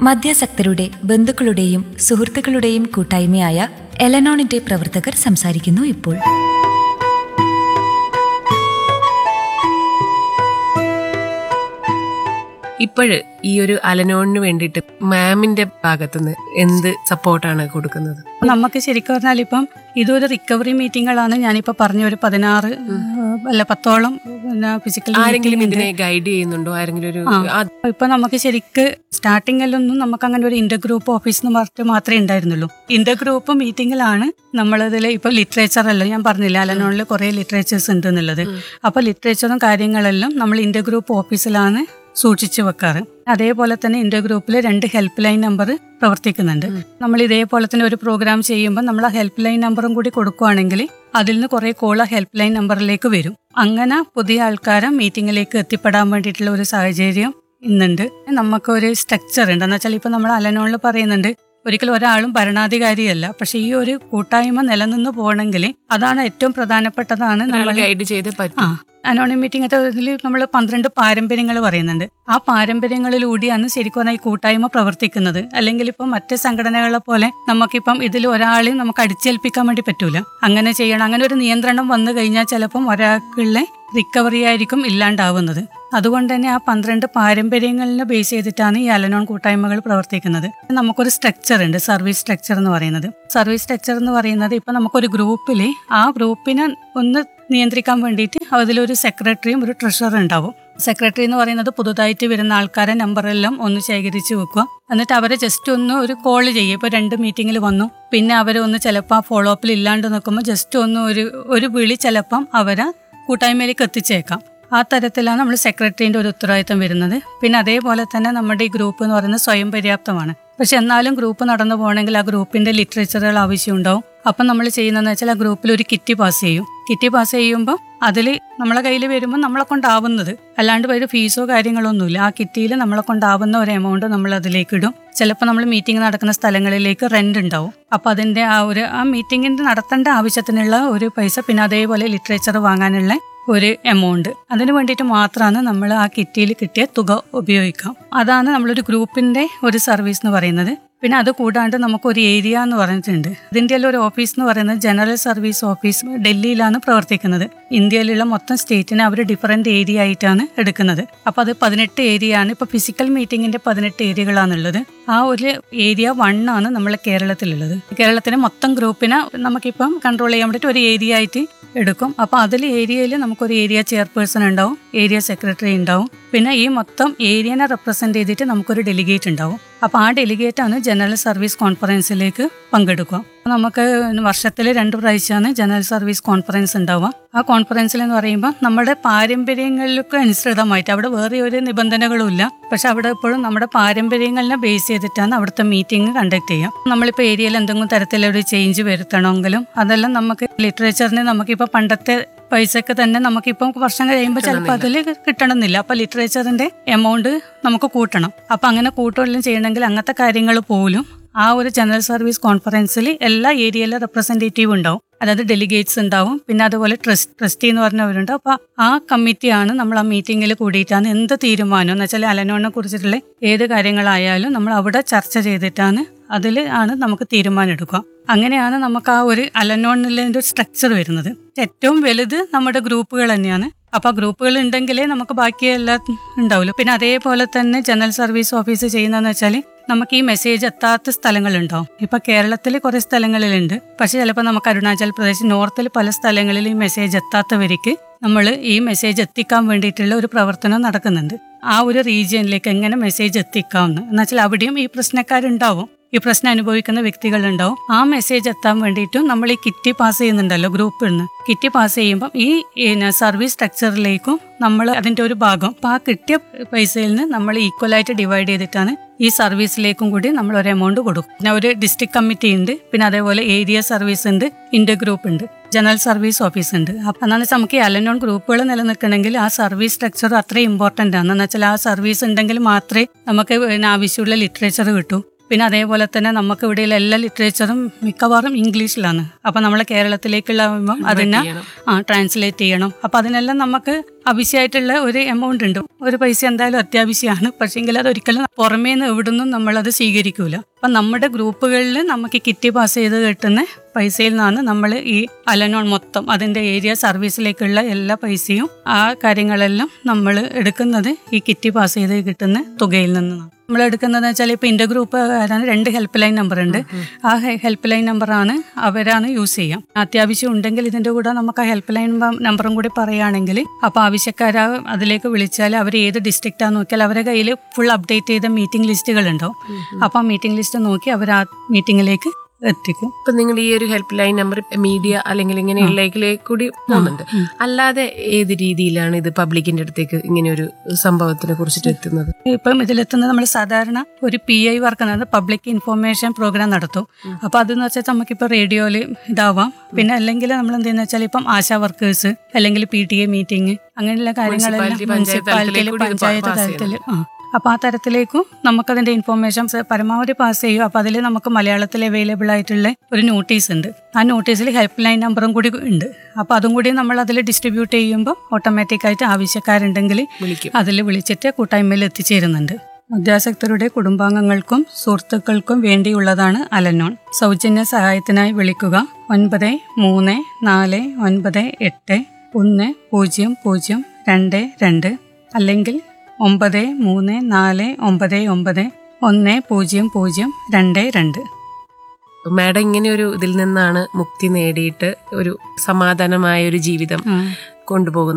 മദ്യാസക്തരുടെ ബന്ധുക്കളുടെയും സുഹൃത്തുക്കളുടെയും കൂട്ടായ്മയായ എലനോണിന്റെ പ്രവർത്തകർ സംസാരിക്കുന്നു ഇപ്പോൾ. ഇപ്പോഴ് ഈ ഒരു അലനോണിന് വേണ്ടിയിട്ട് മാമിന്റെ ഭാഗത്തുനിന്ന് എന്ത് സപ്പോർട്ടാണ് കൊടുക്കുന്നത്? നമുക്ക് ശരിക്കും പറഞ്ഞാൽ ഇപ്പം ഇതൊരു റിക്കവറി മീറ്റിങ്ങുകളാണ്. ഞാനിപ്പോ പറഞ്ഞ ഒരു 16 അല്ല 10ഓളം ഫിസിക്കൽ ആരെങ്കിലും ഇതിനെ ഗൈഡ് ചെയ്യുന്നുണ്ടോ? ആരെങ്കിലും ഇപ്പൊ നമുക്ക് ശരിക്ക് സ്റ്റാർട്ടിങ്ങിലൊന്നും നമുക്ക് അങ്ങനെ ഒരു ഇന്റർ ഗ്രൂപ്പ് ഓഫീസ് എന്ന് പറഞ്ഞിട്ട് മാത്രമേ ഉണ്ടായിരുന്നുള്ളൂ. ഇന്റർ ഗ്രൂപ്പ് മീറ്റിംഗിലാണ് നമ്മളതിൽ ഇപ്പൊ ലിറ്ററേച്ചർ അല്ല, ഞാൻ പറഞ്ഞില്ല അലനോണിൽ കുറെ ലിറ്ററേച്ചേഴ്സ് ഉണ്ട് എന്നുള്ളത്. അപ്പൊ ലിറ്ററേച്ചറും കാര്യങ്ങളെല്ലാം നമ്മൾ ഇന്റർ ഗ്രൂപ്പ് ഓഫീസിലാണ് സൂക്ഷിച്ചു വെക്കാറ്. അതേപോലെ തന്നെ ഇന്റർ ഗ്രൂപ്പിൽ 2 ഹെൽപ്പ് ലൈൻ നമ്പർ പ്രവർത്തിക്കുന്നുണ്ട്. നമ്മൾ ഇതേപോലെ തന്നെ ഒരു പ്രോഗ്രാം ചെയ്യുമ്പോൾ നമ്മൾ ആ ഹെൽപ്പ് ലൈൻ നമ്പറും കൂടി കൊടുക്കുകയാണെങ്കിൽ അതിൽ നിന്ന് കുറെ കോൾ ഹെൽപ്പ് ലൈൻ നമ്പറിലേക്ക് വരും. അങ്ങനെ പുതിയ ആൾക്കാരെ മീറ്റിങ്ങിലേക്ക് എത്തിപ്പെടാൻ വേണ്ടിയിട്ടുള്ള ഒരു സാഹചര്യം ഇന്നുണ്ട്. നമുക്കൊരു സ്ട്രക്ചർ ഉണ്ട്. എന്ന് വെച്ചാൽ ഇപ്പൊ നമ്മൾ അലനോണിൽ പറയുന്നുണ്ട് ഒരിക്കലും ഒരാളും ഭരണാധികാരിയല്ല, പക്ഷെ ഈ ഒരു കൂട്ടായ്മ നിലനിന്ന് പോകണമെങ്കിൽ അതാണ് ഏറ്റവും പ്രധാനപ്പെട്ടതാണ്. നമ്മൾ ഗൈഡ് ചെയ്ത് പറ്റും. അനോണിം മീറ്റിംഗ് ഇതിൽ നമ്മൾ 12 പാരമ്പര്യങ്ങൾ പറയുന്നുണ്ട്. ആ പാരമ്പര്യങ്ങളിലൂടെയാണ് ശരിക്കും പറഞ്ഞാൽ ഈ കൂട്ടായ്മ പ്രവർത്തിക്കുന്നത്. അല്ലെങ്കിൽ ഇപ്പം മറ്റ് സംഘടനകളെ പോലെ നമുക്കിപ്പം ഇതിൽ ഒരാളെയും നമുക്ക് അടിച്ചേൽപ്പിക്കാൻ വേണ്ടി പറ്റൂല. അങ്ങനെ ചെയ്യണം, അങ്ങനെ ഒരു നിയന്ത്രണം വന്നു കഴിഞ്ഞാൽ ചിലപ്പം ഒരാൾക്കുള്ള റിക്കവറി ആയിരിക്കും ഇല്ലാണ്ടാവുന്നത്. അതുകൊണ്ട് തന്നെ ആ 12 പാരമ്പര്യങ്ങളിനെ ബേസ് ചെയ്തിട്ടാണ് ഈ അലനോൺ കൂട്ടായ്മകൾ പ്രവർത്തിക്കുന്നത്. നമുക്കൊരു സ്ട്രക്ചർ ഉണ്ട്, സർവീസ് സ്ട്രക്ചർ എന്ന് പറയുന്നത്. സർവീസ് സ്ട്രക്ചർ എന്ന് പറയുന്നത് ഇപ്പൊ നമുക്കൊരു ഗ്രൂപ്പിൽ ആ ഗ്രൂപ്പിനെ ഒന്ന് നിയന്ത്രിക്കാൻ വേണ്ടിയിട്ട് അതിലൊരു സെക്രട്ടറിയും ഒരു ട്രഷററും ഉണ്ടാവും. സെക്രട്ടറി എന്ന് പറയുന്നത് പുതുതായിട്ട് വരുന്ന ആൾക്കാരെ നമ്പറെല്ലാം ഒന്ന് ശേഖരിച്ച് വെക്കുക. എന്നിട്ട് അവരെ ജസ്റ്റ് ഒന്ന് ഒരു കോൾ ചെയ്യുക. ഇപ്പോൾ 2 മീറ്റിങ്ങിൽ വന്നു, പിന്നെ അവരെ ഒന്ന് ചിലപ്പോൾ ആ ഫോളോ അപ്പിൽ ഇല്ലാണ്ട് നിൽക്കുമ്പോൾ ജസ്റ്റ് ഒന്ന് ഒരു വിളി ചിലപ്പം അവരെ കൂട്ടായ്മയിലേക്ക് എത്തിച്ചേക്കാം. ആ തരത്തിലാണ് നമ്മൾ സെക്രട്ടറിന്റെ ഒരു ഉത്തരവാദിത്തം വരുന്നത്. പിന്നെ അതേപോലെ തന്നെ നമ്മുടെ ഈ ഗ്രൂപ്പ് എന്ന് പറയുന്നത് സ്വയം പര്യാപ്തമാണ്. പക്ഷെ എന്നാലും ഗ്രൂപ്പ് നടന്നു പോകണമെങ്കിൽ ആ ഗ്രൂപ്പിന്റെ ലിറ്ററേച്ചറുകൾ ആവശ്യമുണ്ടാവും. അപ്പം നമ്മൾ ചെയ്യുന്നതെന്ന് വെച്ചാൽ ആ ഗ്രൂപ്പിൽ ഒരു കിറ്റ് പാസ് ചെയ്യും. കിറ്റ് പാസ് ചെയ്യുമ്പോൾ അതിൽ നമ്മളെ കയ്യിൽ വരുമ്പോൾ നമ്മളെ കൊണ്ടാവുന്നത്, അല്ലാണ്ട് ഒരു ഫീസോ കാര്യങ്ങളൊന്നുമില്ല. ആ കിറ്റിയിൽ നമ്മളെ കൊണ്ടാവുന്ന ഒരു എമൗണ്ട് നമ്മൾ അതിലേക്ക് ഇടും. ചിലപ്പോൾ നമ്മൾ മീറ്റിംഗ് നടക്കുന്ന സ്ഥലങ്ങളിലേക്ക് റെന്റ് ഉണ്ടാവും. അപ്പം അതിന്റെ ആ മീറ്റിങ്ങിന്റെ നടത്തേണ്ട ആവശ്യത്തിനുള്ള ഒരു പൈസ, പിന്നെ അതേപോലെ ലിറ്ററേച്ചർ വാങ്ങാനുള്ള ഒരു എമൗണ്ട്, അതിന് വേണ്ടിയിട്ട് മാത്രമാണ് നമ്മൾ ആ കിറ്റിയിൽ കിട്ടിയ തുക ഉപയോഗിക്കാം. അതാണ് നമ്മളൊരു ഗ്രൂപ്പിന്റെ ഒരു സർവീസ് എന്ന് പറയുന്നത്. പിന്നെ അത് കൂടാണ്ട് നമുക്കൊരു ഏരിയ എന്ന് പറഞ്ഞിട്ടുണ്ട്. ഇതിൻ്റെ ഒരു ഓഫീസ് എന്ന് പറയുന്നത് ജനറൽ സർവീസ് ഓഫീസ് ഡൽഹിയിലാണ് പ്രവർത്തിക്കുന്നത്. ഇന്ത്യയിലുള്ള മൊത്തം സ്റ്റേറ്റിനെ അവർ ഡിഫറെന്റ് ഏരിയ ആയിട്ടാണ് എടുക്കുന്നത്. അപ്പോൾ അത് 18 ഏരിയ ആണ്. ഇപ്പോൾ ഫിസിക്കൽ മീറ്റിങ്ങിന്റെ 18 ഏരിയകളാണുള്ളത്. ആ ഒരു ഏരിയ 1 ആണ് നമ്മളെ കേരളത്തിലുള്ളത്. കേരളത്തിലെ മൊത്തം ഗ്രൂപ്പിനെ നമുക്കിപ്പം കൺട്രോൾ ചെയ്യാൻ വേണ്ടിയിട്ട് ഒരു ഏരിയ ആയിട്ട് എടുക്കും. അപ്പോൾ അതിൽ ഏരിയയിൽ നമുക്കൊരു ഏരിയ ചെയർപേഴ്സൺ ഉണ്ടാവും, ഏരിയ സെക്രട്ടറി ഉണ്ടാവും. പിന്നെ ഈ മൊത്തം ഏരിയനെ റെപ്രസെന്റ് ചെയ്തിട്ട് നമുക്കൊരു ഡെലിഗേറ്റ് ഉണ്ടാവും. അപ്പോൾ ആ ഡെലിഗേറ്റ് ആണ് ജനറൽ സർവീസ് കോൺഫറൻസിലേക്ക് പങ്കെടുക്കുക. നമുക്ക് വർഷത്തിൽ 2 പ്രാവശ്യമാണ് ജനറൽ സർവീസ് കോൺഫറൻസ് ഉണ്ടാവുക. ആ കോൺഫറൻസിൽ എന്ന് പറയുമ്പോൾ നമ്മുടെ പാരമ്പര്യങ്ങളിലേക്ക് അനുസൃതമായിട്ട് അവിടെ വേറെ ഒരു നിബന്ധനകളും ഇല്ല. പക്ഷെ അവിടെ എപ്പോഴും നമ്മുടെ പാരമ്പര്യങ്ങളിനെ ബേസ് ചെയ്തിട്ടാണ് അവിടുത്തെ മീറ്റിംഗ് കണ്ടക്ട് ചെയ്യുക. നമ്മളിപ്പോൾ ഏരിയയിൽ എന്തെങ്കിലും തരത്തിലൊരു ചേഞ്ച് വരുത്തണമെങ്കിലും അതെല്ലാം നമുക്ക് ലിറ്ററേച്ചറിന് നമുക്കിപ്പോൾ പണ്ടത്തെ പൈസക്ക് തന്നെ നമുക്കിപ്പം വർഷം കഴിയുമ്പോൾ ചിലപ്പോൾ അതിൽ കിട്ടണമെന്നില്ല. അപ്പൊ ലിറ്ററേച്ചറിന്റെ എമൗണ്ട് നമുക്ക് കൂട്ടണം. അപ്പൊ അങ്ങനെ കൂട്ടുകയെല്ലാം ചെയ്യണമെങ്കിൽ അങ്ങനത്തെ കാര്യങ്ങൾ പോലും ആ ഒരു ജനറൽ സർവീസ് കോൺഫറൻസിൽ എല്ലാ ഏരിയയിലെ റെപ്രസെന്റേറ്റീവ് ഉണ്ടാവും. അതായത് ഡെലിഗേറ്റ്സ് ഉണ്ടാവും. പിന്നെ അതുപോലെ ട്രസ്റ്റി എന്ന് പറഞ്ഞവരുണ്ട്. അപ്പൊ ആ കമ്മിറ്റിയാണ് നമ്മൾ ആ മീറ്റിങ്ങിൽ കൂടിയിട്ടാണ് എന്ത് തീരുമാനം എന്ന് വെച്ചാൽ അലനോണിനെ കുറിച്ചിട്ടുള്ള ഏത് കാര്യങ്ങളായാലും നമ്മൾ അവിടെ ചർച്ച ചെയ്തിട്ടാണ് അതിൽ ആണ് നമുക്ക് തീരുമാനം എടുക്കുക. അങ്ങനെയാണ് നമുക്ക് ആ ഒരു അലനോണിലെ ഒരു സ്ട്രക്ചർ വരുന്നത്. ഏറ്റവും വലുത് നമ്മുടെ ഗ്രൂപ്പുകൾ തന്നെയാണ്. അപ്പൊ ആ ഗ്രൂപ്പുകൾ ഉണ്ടെങ്കിലേ നമുക്ക് ബാക്കിയെല്ലാം ഉണ്ടാവുള്ളൂ. പിന്നെ അതേപോലെ തന്നെ ജനറൽ സർവീസ് ഓഫീസ് ചെയ്യുന്നതെന്ന് വെച്ചാൽ നമുക്ക് ഈ മെസ്സേജ് എത്താത്ത സ്ഥലങ്ങളുണ്ടാവും. ഇപ്പൊ കേരളത്തിൽ കുറെ സ്ഥലങ്ങളിലുണ്ട്, പക്ഷെ ചിലപ്പോൾ നമുക്ക് അരുണാചൽ പ്രദേശ് നോർത്തിൽ പല സ്ഥലങ്ങളിൽ ഈ മെസ്സേജ് എത്താത്തവർക്ക് നമ്മൾ ഈ മെസ്സേജ് എത്തിക്കാൻ വേണ്ടിയിട്ടുള്ള ഒരു പ്രവർത്തനം നടക്കുന്നുണ്ട്. ആ ഒരു റീജിയനിലേക്ക് എങ്ങനെ മെസ്സേജ് എത്തിക്കാമെന്ന് എന്നുവെച്ചാൽ അവിടെയും ഈ പ്രശ്നക്കാരുണ്ടാവും, ഈ പ്രശ്നം അനുഭവിക്കുന്ന വ്യക്തികളുണ്ടാവും. ആ മെസ്സേജ് എത്താൻ വേണ്ടിയിട്ടും നമ്മൾ ഈ കിറ്റ് പാസ് ചെയ്യുന്നുണ്ടല്ലോ ഗ്രൂപ്പിൽ നിന്ന്. കിറ്റ് പാസ് ചെയ്യുമ്പം ഈ സർവീസ് സ്ട്രക്ചറിലേക്കും നമ്മൾ അതിന്റെ ഒരു ഭാഗം ആ കിട്ടിയ പൈസയിൽ നിന്ന് നമ്മൾ ഈക്വലായിട്ട് ഡിവൈഡ് ചെയ്തിട്ടാണ് ഈ സർവീസിലേക്കും കൂടി നമ്മൾ ഒരു എമൗണ്ട് കൊടുക്കും. പിന്നെ ഒരു ഡിസ്ട്രിക്ട് കമ്മിറ്റി ഉണ്ട്, പിന്നെ അതേപോലെ ഏരിയ സർവീസ് ഉണ്ട്, ഇന്റർ ഗ്രൂപ്പ് ഉണ്ട്, ജനറൽ സർവീസ് ഓഫീസ് ഉണ്ട്. അപ്പം എന്നാണ് നമുക്ക് ഈ അലനോൺ ഗ്രൂപ്പുകൾ നിലനിൽക്കണമെങ്കിൽ ആ സർവീസ് സ്ട്രക്ചർ അത്രയും ഇമ്പോർട്ടൻ്റ് ആണ്. എന്ന് വെച്ചാൽ ആ സർവീസ് ഉണ്ടെങ്കിൽ മാത്രമേ നമുക്ക് ആവശ്യമുള്ള ലിറ്ററേച്ചർ കിട്ടൂ. പിന്നെ അതേപോലെ തന്നെ നമുക്ക് ഇവിടെയുള്ള എല്ലാ ലിറ്ററേച്ചറും മിക്കവാറും ഇംഗ്ലീഷിലാണ്. അപ്പം നമ്മൾ കേരളത്തിലേക്കുള്ള അതിനെ ട്രാൻസ്ലേറ്റ് ചെയ്യണം. അപ്പം അതിനെല്ലാം നമുക്ക് ആവശ്യമായിട്ടുള്ള ഒരു എമൗണ്ട് ഉണ്ട്. ഒരു പൈസ എന്തായാലും അത്യാവശ്യമാണ്. പക്ഷേങ്കിൽ അതൊരിക്കലും പുറമേ നിന്ന് എവിടുന്നും നമ്മളത് സ്വീകരിക്കൂല. അപ്പം നമ്മുടെ ഗ്രൂപ്പുകളിൽ നമുക്ക് കിറ്റ് പാസ് ചെയ്ത് കിട്ടുന്ന പൈസയിൽ നിന്നാണ് നമ്മൾ ഈ അലനോൺ മൊത്തം അതിൻ്റെ ഏരിയ സർവീസിലേക്കുള്ള എല്ലാ പൈസയും ആ കാര്യങ്ങളെല്ലാം നമ്മൾ എടുക്കുന്നത് ഈ കിറ്റ് പാസ് ചെയ്ത് കിട്ടുന്ന തുകയിൽ നിന്നാണ്. നമ്മൾ എടുക്കുന്നതെന്ന് വെച്ചാൽ ഇപ്പോൾ എൻ്റെ ഗ്രൂപ്പുകാരാണ് 2 ഹെൽപ്പ് ലൈൻ നമ്പർ ഉണ്ട്. ആ ഹെൽപ്പ് ലൈൻ നമ്പറാണ് അവരാണ് യൂസ് ചെയ്യാം. അത്യാവശ്യം ഉണ്ടെങ്കിൽ ഇതിൻ്റെ കൂടെ നമുക്ക് ആ ഹെൽപ്പ് ലൈൻ നമ്പറും കൂടി പറയുകയാണെങ്കിൽ അപ്പോൾ ആവശ്യക്കാരാ അതിലേക്ക് വിളിച്ചാൽ അവർ ഏത് ഡിസ്ട്രിക്റ്റാന്ന് നോക്കിയാൽ അവരുടെ കയ്യിൽ ഫുൾ അപ്ഡേറ്റ് ചെയ്ത മീറ്റിംഗ് ലിസ്റ്റുകൾ ഉണ്ടാവും. അപ്പോൾ ആ മീറ്റിംഗ് ലിസ്റ്റ് നോക്കി അവർ ആ മീറ്റിങ്ങിലേക്ക് എത്തിക്കും. ഇപ്പൊ നിങ്ങൾ ഈ ഒരു ഹെൽപ്പ് ലൈൻ നമ്പർ മീഡിയ അല്ലെങ്കിൽ ഇങ്ങനെയുള്ളതിലേക്ക് കൂടി പോകുന്നുണ്ട്. അല്ലാതെ ഏത് രീതിയിലാണ് ഇത് പബ്ലിക്കിന്റെ അടുത്തേക്ക് ഇങ്ങനെ ഒരു സംഭവത്തിനെ കുറിച്ചിട്ട് എത്തുന്നത്? ഇപ്പം ഇതിലെത്തുന്നത് നമ്മൾ സാധാരണ ഒരു PI work public information programme നടത്തും. അപ്പൊ അതെന്ന് വെച്ചാൽ നമുക്കിപ്പോൾ റേഡിയോയിൽ ഇതാവാം. പിന്നെ അല്ലെങ്കിൽ നമ്മൾ എന്തെന്ന് വെച്ചാൽ ഇപ്പം ആശാ വർക്കേഴ്സ് അല്ലെങ്കിൽ PTA മീറ്റിംഗ് അങ്ങനെയുള്ള കാര്യങ്ങളെല്ലാം മുനിസിപ്പാലിറ്റിയിൽ പഞ്ചായത്ത് തലത്തിൽ അപ്പോൾ ആ തരത്തിലേക്കും നമുക്കതിൻ്റെ ഇൻഫോർമേഷൻ പരമാവധി പാസ് ചെയ്യും. അപ്പോൾ അതിൽ നമുക്ക് മലയാളത്തിൽ അവൈലബിൾ ആയിട്ടുള്ള ഒരു നോട്ടീസ് ഉണ്ട്. ആ നോട്ടീസിൽ ഹെൽപ്പ് ലൈൻ നമ്പറും കൂടി ഉണ്ട്. അപ്പോൾ അതും കൂടി നമ്മൾ അതിൽ ഡിസ്ട്രിബ്യൂട്ട് ചെയ്യുമ്പോൾ ഓട്ടോമാറ്റിക്കായിട്ട് ആവശ്യക്കാരുണ്ടെങ്കിൽ അതിൽ വിളിച്ചിട്ട് കൂട്ടായ്മയിൽ എത്തിച്ചേരുന്നുണ്ട്. മദ്യാസക്തരുടെ കുടുംബാംഗങ്ങൾക്കും സുഹൃത്തുക്കൾക്കും വേണ്ടിയുള്ളതാണ് അലനോൺ. സൗജന്യ സഹായത്തിനായി വിളിക്കുക 9348100222 അല്ലെങ്കിൽ 9349910022. മാഡം ഇങ്ങനെ ഒരു ഇതിൽ നിന്നാണ് മുക്തി നേടിയിട്ട് ഒരു സമാധാനമായ ഒരു ജീവിതം കൊണ്ടുപോകുന്നത്.